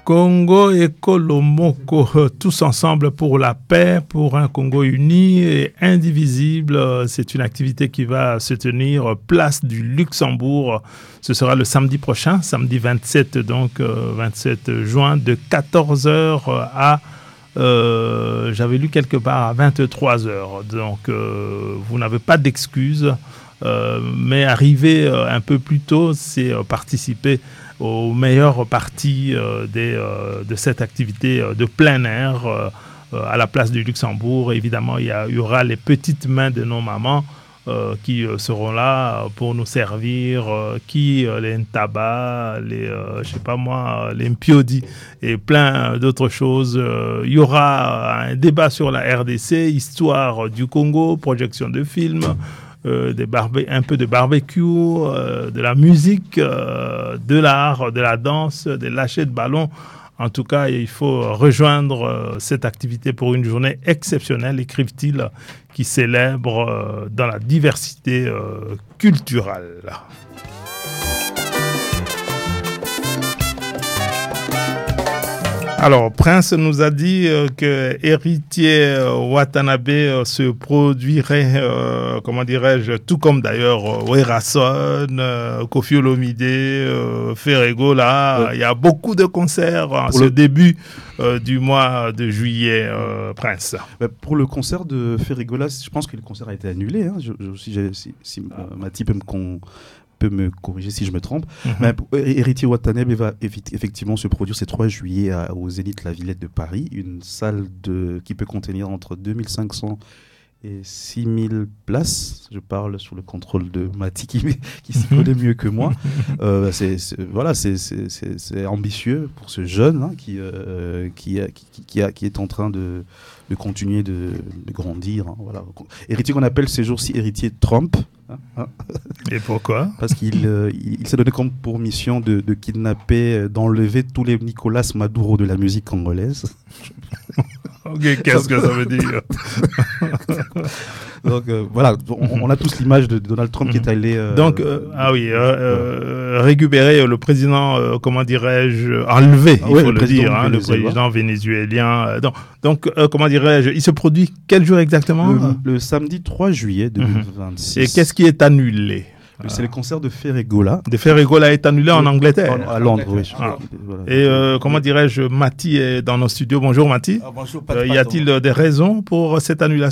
Congo et Kolomoko, tous ensemble pour la paix, pour un Congo uni et indivisible. C'est une activité qui va se tenir place du Luxembourg. Ce sera le samedi prochain, samedi 27, donc 27 juin, de 14h à, j'avais lu quelque part, à 23h. Donc, vous n'avez pas d'excuses, mais arriver un peu plus tôt, c'est participer aux meilleures parties de cette activité de plein air à la place du Luxembourg. Évidemment, il y aura les petites mains de nos mamans qui seront là pour nous servir, les ntaba, je sais pas moi, les mpiodi et plein d'autres choses. Il y aura un débat sur la RDC, histoire du Congo, projection de films, un peu de barbecue, de la musique, de l'art, de la danse, des lâchers de ballons. En tout cas, il faut rejoindre cette activité pour une journée exceptionnelle, écrivent-ils, qui célèbre dans la diversité culturelle. Alors, Prince nous a dit que Héritier Watanabe se produirait, comment dirais-je, tout comme d'ailleurs Werason, Koffi Olomide, Ferrego, là. Il y a beaucoup de concerts en ce début du mois de juillet, Prince. Pour le concert de Ferrego, là, je pense que le concert a été annulé. Hein. Si Mati peut me corriger si je me trompe. Mais Héritier Watanabe va effectivement se produire ce 3 juillet au Zénith La Villette de Paris, une salle qui peut contenir entre 2500 et 6000 places. Je parle sous le contrôle de Mati qui s'y connaît mieux que moi. C'est ambitieux pour ce jeune hein, qui est en train de continuer de grandir. Hein, voilà. Héritier qu'on appelle ces jours-ci héritier Trump. Et pourquoi ? Parce qu'il s'est donné comme pour mission de kidnapper, d'enlever tous les Nicolas Maduro de la musique congolaise. Ok, qu'est-ce que ça veut dire ? Donc voilà, on a tous l'image de Donald Trump qui est allé... récupérer le président, comment dirais-je, enlevé, il faut le dire, hein, le président vénézuélien. Donc comment dirais-je, il se produit quel jour exactement ? Le samedi 3 juillet 2026. Et qu'est-ce qui est annulé ? C'est le concert de Ferregola. De Ferregola est annulé en Angleterre. À Londres, oui. Voilà. Et comment dirais-je, Mati est dans nos studios. Bonjour Mati. Bonjour. Y a-t-il des raisons pour cette annulation ?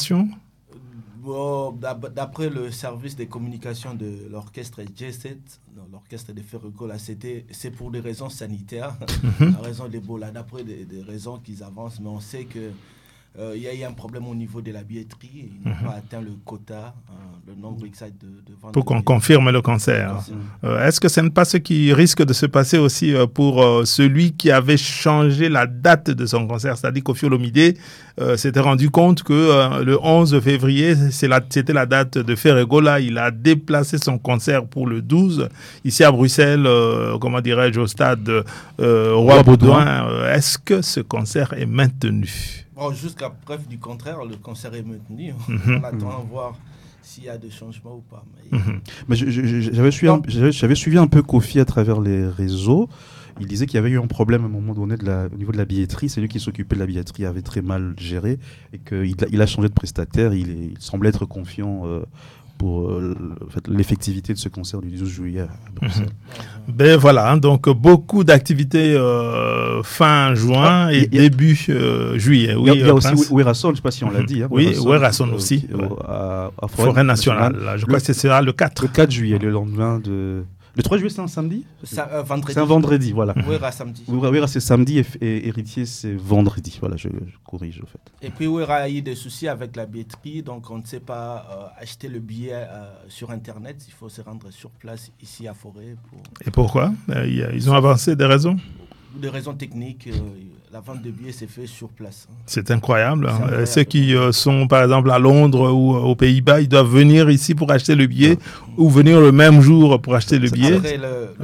D'après le service des communications de l'orchestre J7, l'orchestre de Ferregola, c'est pour des raisons sanitaires, la raison d'Ebola, d'après des raisons qu'ils avancent, mais on sait que il y a eu un problème au niveau de la billetterie, ils n'ont pas atteint le quota, le nombre exact de ventes. Pour qu'on confirme le concert. Est-ce que ce n'est pas ce qui risque de se passer aussi pour celui qui avait changé la date de son concert, c'est-à-dire Koffi Olomide s'était rendu compte que le 11 février, c'était la date de Ferregola, il a déplacé son concert pour le 12, ici à Bruxelles, comment dirais-je, au stade Roi-Baudouin. Est-ce que ce concert est maintenu ? Bon, jusqu'à preuve du contraire, le concert est maintenu. On attend à voir s'il y a des changements ou pas. Mais j'avais suivi un peu Koffi à travers les réseaux. Il disait qu'il y avait eu un problème à un moment donné au niveau de la billetterie. C'est lui qui s'occupait de la billetterie, avait très mal géré et qu'il a changé de prestataire. Il semblait être confiant pour l'effectivité de ce concert du 12 juillet à Bruxelles. Ben voilà, hein, donc beaucoup d'activités fin juin et début juillet. Oui, il y a aussi Werason, je ne sais pas si on l'a dit. Hein, oui, Werason aussi, à Forêt Nationale. Je crois que ce sera le 4. Le 4 juillet, le lendemain de... Le 3 juillet, c'est un samedi ? Vendredi. C'est un vendredi, voilà. Wera samedi. Wera, c'est samedi et Héritier, c'est vendredi. Voilà, je corrige, en fait. Et puis, Wera a eu des soucis avec la billetterie, donc on ne sait pas acheter le billet sur Internet. Il faut se rendre sur place, ici à Forêt. Et pourquoi ? Ils ont avancé des raisons ? Des raisons techniques. La vente de billets s'est faite sur place. C'est incroyable. Hein. Ceux qui sont, par exemple, à Londres ou aux Pays-Bas, ils doivent venir ici pour acheter le billet ou venir le même jour pour acheter le billet. Après,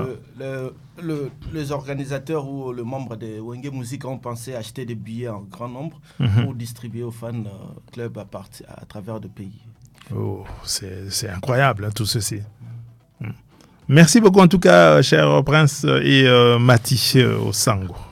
les organisateurs ou les membres de Wenge Music ont pensé acheter des billets en grand nombre pour distribuer aux fans club à travers le pays. Oh, c'est incroyable, hein, tout ceci. Merci beaucoup en tout cas, cher Prince et Mati au Sango.